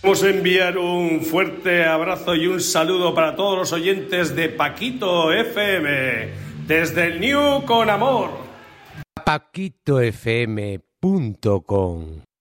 Vamos a enviar un fuerte abrazo y un saludo para todos los oyentes de Paquito FM, desde el New con amor. paquitofm.com